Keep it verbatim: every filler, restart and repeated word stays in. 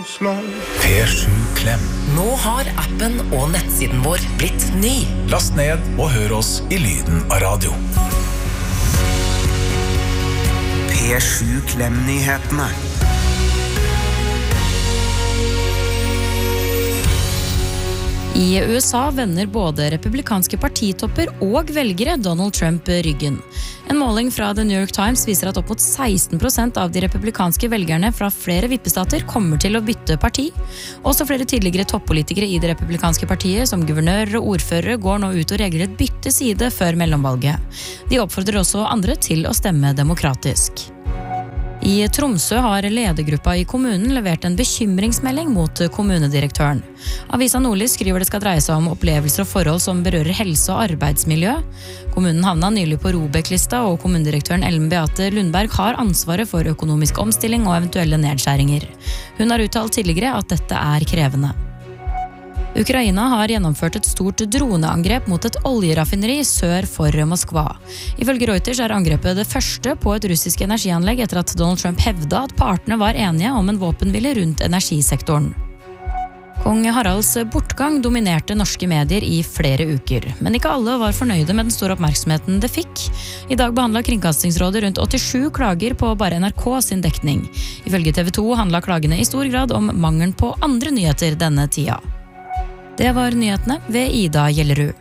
P sju Klem. Nå har appen og nettsiden vår blitt ny. Last ned og hør oss i lyden av radio. P sju Klem-nyhetene. I U S A vender både republikanske partitopper og velgere Donald Trump ryggen. En måling fra The New York Times viser at opp mot seksten prosent av de republikanske velgerne fra flere vippestater kommer til å bytte parti. Også flere tidligere toppolitikere i det republikanske partiet, som guvernører og ordførere, går nå ut og regelrett bytte side før mellomvalget. De oppfordrer også andre til å stemme demokratisk. I Tromsø har ledergruppa i kommunen levert en bekymringsmelding mot kommunedirektøren. Avisa Nordlys skriver det skal dreie seg om opplevelser og forhold som berører helse og arbeidsmiljø. Kommunen havna nylig på ROBEK-lista, og kommunedirektøren Ellen Beate Lundberg har ansvaret for økonomisk omstilling og eventuelle nedskjæringer. Hun har uttalt tidligere at dette er krevende. Ukraina har gjennomført et stort droneangrep mot et oljeraffineri sør for Moskva. Ifølge Reuters er angrepet det første på et russisk energianlegg etter at Donald Trump hevda at partene var enige om en våpenhvile rundt energisektoren. Kong Haralds bortgang dominerte norske medier i flere uker, men ikke alle var fornøyde med den store oppmerksomheten det fikk. I dag behandlet Kringkastingsrådet rundt åttisju klager på bare N R K sin dekning. Ifølge T V to handlet klagene i stor grad om mangelen på andre nyheter denne tida. Det var nyhetene ved Ida Gjellerud.